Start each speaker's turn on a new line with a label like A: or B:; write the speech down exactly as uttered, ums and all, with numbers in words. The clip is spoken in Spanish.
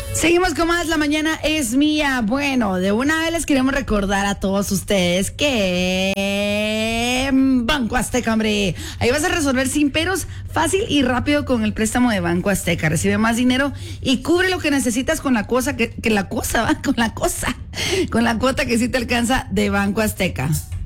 A: Seguimos con más, la mañana es mía. Bueno, de una vez les queremos recordar a todos ustedes que Banco Azteca, hombre, ahí vas a resolver sin peros, fácil y rápido con el préstamo de Banco Azteca. Recibe más dinero y cubre lo que necesitas con la cosa que, que la cosa, ¿va? Con la cosa, con la cuota que sí te alcanza de Banco Azteca.